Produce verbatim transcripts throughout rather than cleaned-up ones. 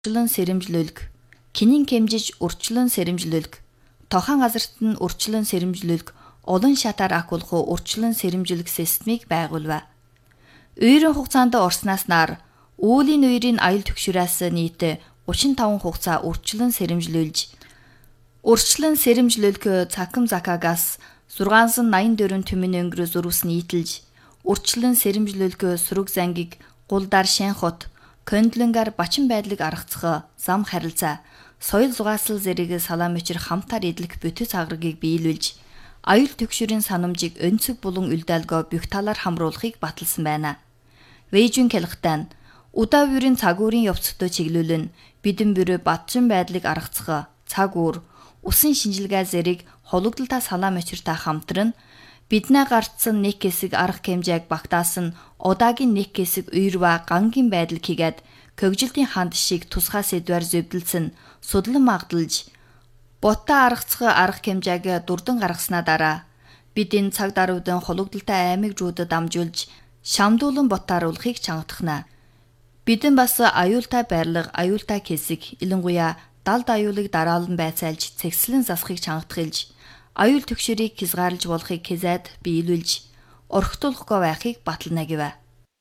урьдчилан сэрэмжлүүлэх, кинийн хэмжиж урьдчилан сэрэмжлүүлэх, тохон газарт нь урьдчилан сэрэмжлүүлэх, олон шатаар агуулах урьдчилан сэрэмжлүүлэх системийг байгуулв. Үерийн хугацаанд орсноос нар үүлийн үерийн аюул түгшүүрээс нийт гучин таван хугацаа урьдчилан сэрэмжлүүлж, урьдчилан сэрэмжлүүлэх цахим закагаас зургаансан наян дөрвөн түмэн өнгөрөө зурвс нийтэлж, урьдчилан сэрэмжлүүлэх сүрэг зангийг гулдар шэн хот, кондлонгаар бачин байдлыг аргацах зам харилцаа, соёл зугаасал зэрэг салаа мөчр хамтаар эдлэх бүтэц агрыг биелүүлж, аюул түгшүүрийн санамжийг өнцөг булан үлдээлгөө бүх талаар хамруулахыг баталсан байна. Вэйжүн кэлхтэн удаа бүрийн цаг үерийн явцтай чиглүүлэн бидэн бүрэ батчин байдлыг аргацах цаг үр, усан шинжилгээ зэрэг хологдолтой салаа мөчртэй хамтран биднээ гарцсан нэг хэсэг арга хэмжээг багтаасан удаагийн нэг хэсэг үер ба гангийн байдал хийгээд көгжилтийн ханд шиг тусгай сэдвээр зөвдөлсөн судлан магдалж ботта аргацах арга хэмжээг дурдан гаргаснаа дараа бид энэ цаг даруйдан хологдолтой аймаг руудад дамжуулж шамдуулан ботааруулахыг чангатахна. Бидэн бас аюултай байрлал, аюултай хэсэг, илэнгуяа далд аюулыг дараалан байцаалж цэгслэн засахыг чангатахилж, аюул түгшүүрийг хязгаарлаж болохыг хэзээд биелүүлж, орхитуулахгүй байхыг батална гэв.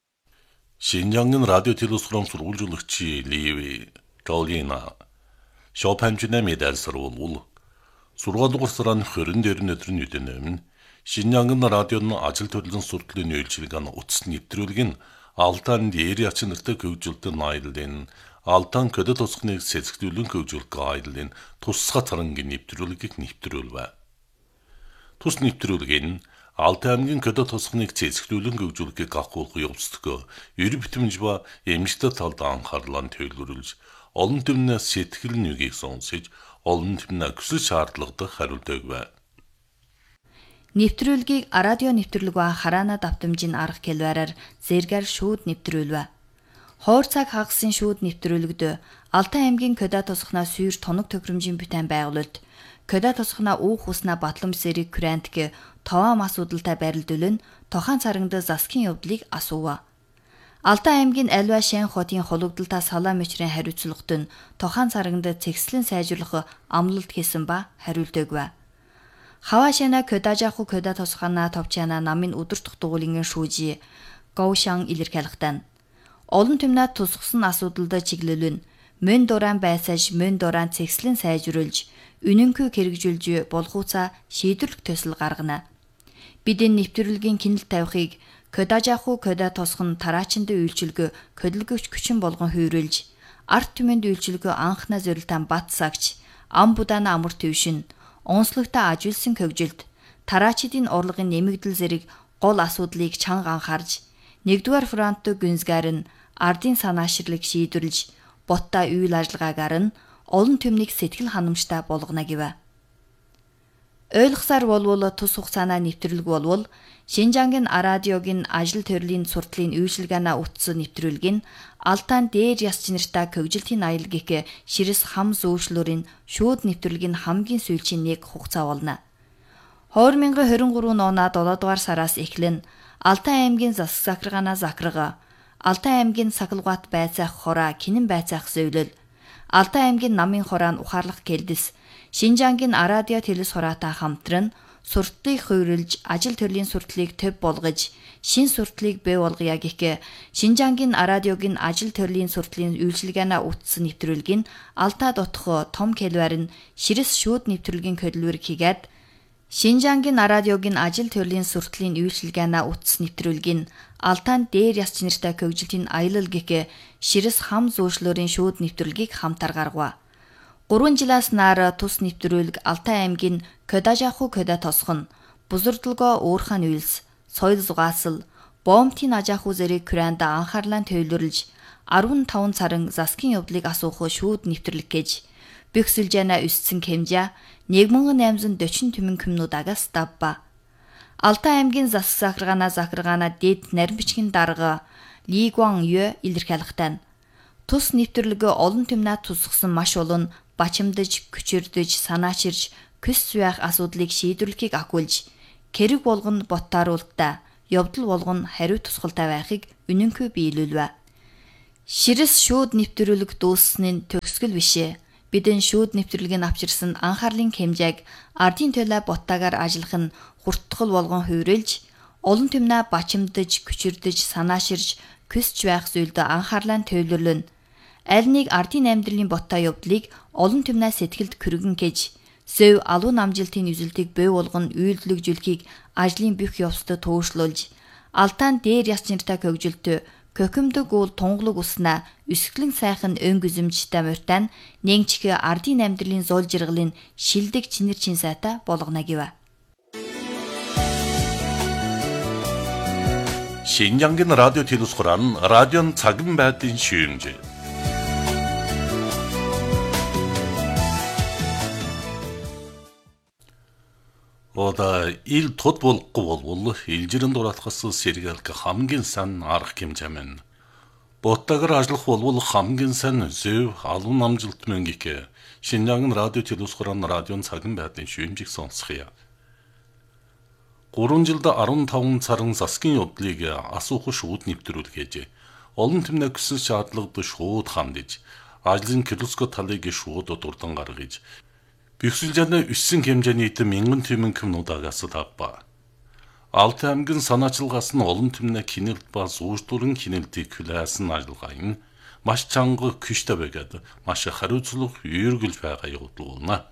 신장은 라디오 텔레스크럼 сургуулжуулагчи Ливи Жолина Шопенжинэ медальсрул ул сургаалгуурсаран хорин дээрн өдрөн үдэнэм Шинжангын радионы ажил төрлийн сурдлын үйлчилгээний утас нэвтрүүлэг нь Алтан дээр ячнартай хөгжүүлэлтэн аяллын Алтан көдө тусгныг сэцэгдүүлэн хөгжүүлэх аяллын тусгай тарангийн нэвтрүүлгийг нэвтрүүлвэ. Тус нэвтрүүлэг нь Алтан аймгийн көдө тусгныг сэцэгдүүлэн хөгжүүлэхийг агуулгах явцдагөө ер битэмж ба эмчтэй талд анхаарлаа төвлөрүүлж олон түмнээс сэтгэл нүгийг сонсож олон түмнээ хүсэл шаардлагатай хариулдаг. Нэвтрүүлгийг радио нэвтрүүлэг ба хараана давтамжийн арга хэлбэрээр зэргээр шүүд нэвтрүүлвэ. Хойр цаг хагасын шүүд нэвтрүүлэгд Алтай аймгийн Көдө тусгнаа сүйр тоног тохиромжийн бүтээн байгуулалт, Көдө тусгнаа үүх уснаа батламж зэрэг күрэнтг товаам асуудалтай байрлуулан тохон царангад засгийн явдлыг асуув. Алтай аймгийн Альва шэн хотын хологдолтой салаа мөчрийн хариуцлагад нь тохон царангад цэгслэн сайжруулах амлалт хийсэн ба хариулдаг. Хавашана Көдөжаху Көдө тусгана товчана намын өдөртөх дугуулын шүүжи Гоушан илэрхийлэхтэн олон түмнээ тусгасан асуудалд чиглэлэн мөн дуран байсаж мөн дуран цэгслэн сайжруулж үнэнхүү хэрэгжүүлж болгууцаа шийдвэрлэх төсөл гаргана. Бидний нэвтрүүлгийн кинэл тавихыг Көдөжаху Көдө тусган тараачинд үйлчилгөө хөдөлгөөч хүчин болгон хүйрүүлж арт түмэнд үйлчилгөө анхнаа зорилтан бат сагч ам будаана амар төвшин онцлогтой ажилсан хөгжилт, тараачидын орлогын нэмэгдэл зэрэг гол асуудлыг чанга анхаарж, нэгдүгээр фронт гүнзгийр нь ардын санаашрлыг шийдвэрлэж, боттой үйл ажиллагаагаар нь олон түмнийг сэтгэл ханамжтай болгоно гэв. Ойлгосоор болвол тус хугацааны нэвтрүүлэг болвол Шинжангийн радиогийн ажил төрлийн суртлын үйлчилгээний утас нэвтрүүлгийн Алтан дээр яс чинартай хөгжилтийн аял гэх ширэс хам зөөшлөрийн шүүд нэвтрүүлгийн хамгийн сүүлчийн нэг хугацаа болно. две тысячи двадцать три оны долоо дугаар сараас эхлэн Алтай аймгийн засаг захиргаана захирга, Алтай аймгийн сахалгат байцаах хороо кинэн байцаах зөвлөл, Алтай аймгийн намын хороон ухаарлах гэлдэс, Шинжангийн радио телес хороотой хамтран суртлыг хувирлж, ажил төрлийн суртлыг төв болгож, шин суртлыг бий болгоё гэх Шинжангийн радиогийн ажил төрлийн суртлын үйлчилгээний утас нэвтрүүлгийн Алтай дотох том хэлбэр нь ширэс шүүд нэвтрүүлгийн хөдөлмөр хийгээд Шинжангийн радиогийн ажил төрлийн суртлын үйлчилгээний утас нэвтрүүлгийн Алтан дээр яс чинартай хөгжилтийн аялал гэх ширэс хам зөөшлөрийн шүүд нэвтрүүлгийг хамтар гаргав. гурван жилээс нар тус нэвтрүүлэг Алтай аймгийн Көдөжаху Көдө тосхон, бузурдалгоо уурхаан үйлс, соёл зугаасал, боомтын ажааху зэрэг күрэнд анхаарлаа төвлөрлж, арван таван царан засгийн явдлыг асуух шүүд нэвтрүүлэг гэж бүх сүлжээнэ өссөн хэмжээ нэг мянган найман дөрвөн түмэн комнуудагаас давба. Алтай аймгийн засаг захиргаана захиргаана дэд нарийн бичгийн дарга Ли Гуан Ю илэрхийлэхтэн тус нэвтрүүлэг олон түмнээ тусгасан маш олон бачимдаж, күчирдэж, санаачирж, күс байх асуудлыг шийдвэрлэхийг агуулж, хэрэг болгоно боттааруултаа, явдал болгоно хариу тусгалтай байхыг үнэнхүү биелүүлвэ. Ширээс шууд нэвтрүүлэг дууссан нь төгсгөл бишээ. Бидэн шууд нэвтрүүлгийг авчирсан анхаарлын хэмжээг ардын төлөө боттаагаар ажиллах нь хурдтгал болгон хувирэлж, олон түмнээ бачимдаж, күчирдэж, санааширж, көсч байх зүйлдэ анхаарлаа төвлөрлөн. Аль нэг ардын амьдралын боттой явдлыг олон түмнээ сэтгэлд хүргэн гэж, сөв алуун амжилтын үзэлтийг бий болгон үйлдэлжүүлэхийг ажлын бүх явцад туушруулж, алтаан дээр яс нэртэй хөгжилтөө көкөмдөг уул тунгалаг уснаа өсгөлэн сайхан өнгөзөмжтэй мөртэн нэгчгэ ардын амьдралын зуул жиргалын шилдэг чинэр чин сайтай болгоно гэв. 신장긴 라디오 телевизоран радион цагын байдлын шүүмж. Ода ил тод болохгүй болвол илжирэн дураалгаас сэргээлг хамгийн сайн арга хэмжээмен. Боттагар ажиллах болвол хамгийн сайн зөв алуун амжилт мөнгөийг Шинжаангын радио телевизоран радион цагын байдлын шүүмжийг сонсхийа. гурван жилд арван таван сарын засгийн явдлыг асуух шууд нэвтрүүлгээж олон түмнээ гэсэн шаардлагад шууд хандж ажлын килоско талыг шууд дурдан гаргаж бэхсэлжаны өссөн хэмжээний мянган түмэн кэмнуудагаас тавба. Алт аймгийн санаачилгаас нь олон түмнээ кинэлт ба зүүждүрэн кинэлтийг хүлээсэн ажиллагаа нь маш чанга күштэй байгаад маш хариуцлага үйргэлж байгаа явуулна.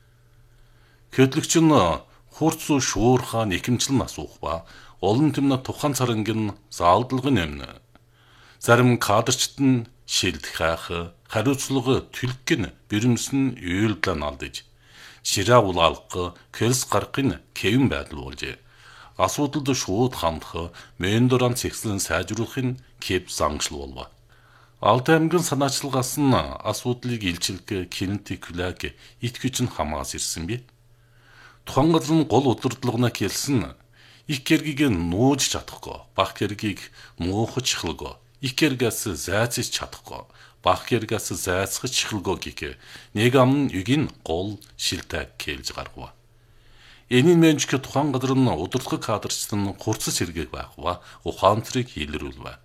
Хөтлөгч нь хурц шуурхаа нэхэмчлэн асуух ба олон түмнээ тухайн царангийн заалдлагын өмнө зарим кадрчт нь шилдэх хаах хариуцлага түлхгэн бэрэмсэн үйлдэл алдаж ширээ улаалгах кэлс гарахын кэвэн байдал болж асуудалд шууд хандах мендоран цэгцлэн сайжруулахын кэп зангшил болов. Алт аймгийн санаачилгаас нь асуудлыг илчилэх кинетик хүлээг итгэж нь хамаас ирсэн би. Тухайн газрын гол удирдлагына хэлсэн их хэргийг нууж чадахгүй, бах хэргийг муухаж чихлгүй, их хэрэгээс зайцж чадахгүй, бах хэрэгээс зайцгаж чихлгүй гэх нэг ам үгийн гол шилтэй хэлж гаргав. Энийн менжик тухайн газрын удирдлага кадрчт нь хурцс сэргээг байх ба ухаантрыг илрүүлв.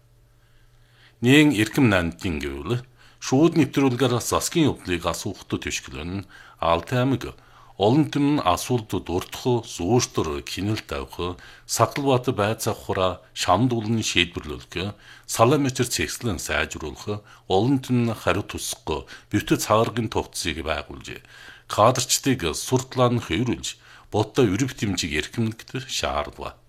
Нэн эрхэм нандин гэвэл шууд нэвтрүүлгээр засгийн явдлыг асуухад төшгөлөн алт аймаг олон түмэн асуулт дурдах, зүүртөр кинэлт авах, саклбат байцаахураа шамдуулны шийдвэрлүүлэх, саламетр цэгцлэн сайжруулах, олон түмэн хариу тусах, битүү цагааргын тогтцыг байгуулж, кадрчдыг суртлаан хувирлж, боттой өрөв дэмжиг эрхэмлэгдэх шаардва.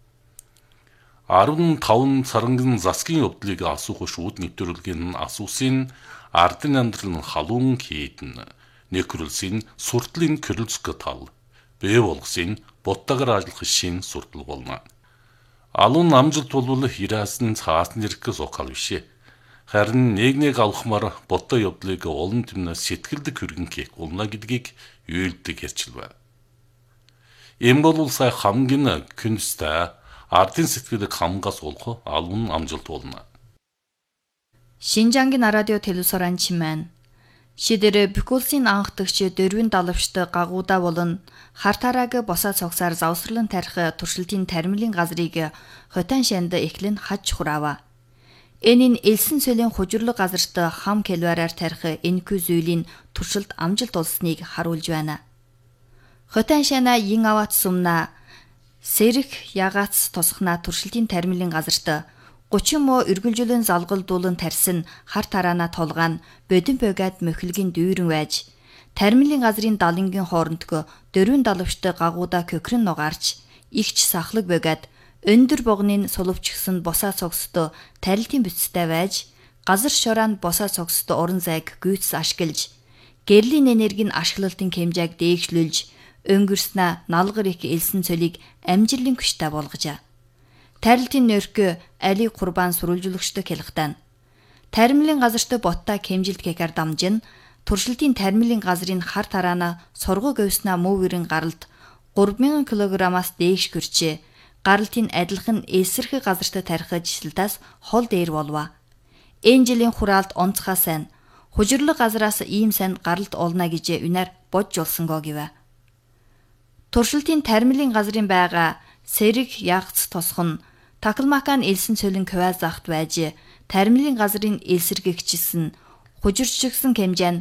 арван таван сарангийн засгийн явдлыг асуух шууд нэвтрүүлгийн асуусын ардын амьдрал нь халуун хийдэн нэкрүүлсийн суртлын кэрэлцгэ тал бий болгосын боттагар ажиллах шин суртал болно. Алуун амжилт болвол хираасан цаасан зэрэгс окал бишээ. Харин нэг нэг авахмаар боттой явдлыг олон түмнээс сэтгэлдэг хүргэн хийх болно гэдгийг үйлдэх хэрчилвэ. Эм болвол сая хамгийн күнстэй ардын сэтгэлийг хамгаас олох алуун амжилт болно. Шинжаангын радио телевизоран чимэн Шидэрэ Бükулсын анхдагч дөрвөн далавчт гагуудаа болон хартарааг босаа цогсаар завсарлан тарих туршилтын тармилын газрыг хотан шанд эхлэн хаж хураава. Энийн элсэн сөлийн хужирлог газарт хам келвараар тарих энэхүү зүйлийн туршилт амжилт олсныг харуулж байна. Хотан шана ин ават сумна сэрэх ягаац тосхна туршилтын тармилын газарт гучин мо үргэлжлэн залгалдуулан тарьсан хар тараана толгаан бодин богад мөхлөгийн дүүрэн байж тармилын газрын далангийн хоорондгоо дөрвөн далавчтай гагуудаа көхрөн нугаарч игч сахлаг богад өндөр богнын сулвчгсан босаа цогсдоо тарилтын бүтцтэй байж газар шораанд босаа цогсдоо уран зайг гүйцс ашиглаж гэрлийн энергийн ашиглалтын хэмжээг дээгшлүүлж өнгөрснө налгар их элсэн цөлийг амжилтын күштэй болгожээ. Тарилтын нөркө али курбан сурвалжуулагчтай хэлхтан. Тармилын газарт ботта хэмжилт гэхэр дамжин туршилтын тармилын газрын хар тараана сургуу говьснаа мөвөрийн гаралд гурван мянган килограммаас дээш гүрчээ. Гаралтын адилхан эсрэх газарт тарих жишэлтаас хол дээр болва. Энэ жилийн хураалт онцгой сайн хужирлог газраас ийм сайн гаралт олно гэж үнээр бодж олсонгоо гэвэ. Туршилтын тармилын газрын байгаа сэрэг ягц тосхон Такалмакан элсэн цөлөн кваз захт байж Таримлын газрын элсэргэгчсэн хужирчгсэн хэмжээ нь